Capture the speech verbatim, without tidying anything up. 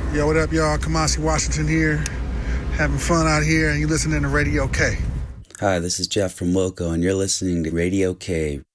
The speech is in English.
Yo, what up, y'all? Kamasi Washington here, having fun out here, and you listening to Radio K. Hi, this is Jeff from Wilco, and you're listening to Radio K.